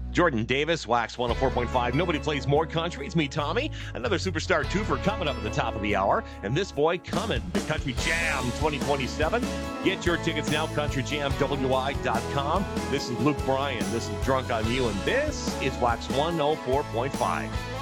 Jordan Davis, Wax 104.5. Nobody plays more country. It's me, Tommy. Another Superstar twofer coming up at the top of the hour. And this boy coming to Country Jam 2027. Get your tickets now, countryjamwi.com. This is Luke Bryan. This is Drunk on You. And this is Wax 104.5.